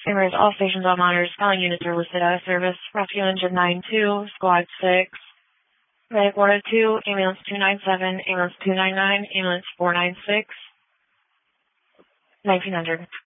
Amherst, all stations on monitors. Following units are listed out of service. Rescue Engine 92, Squad 6, Medic 102, Ambulance 297, Ambulance 299, Ambulance 496, 1900.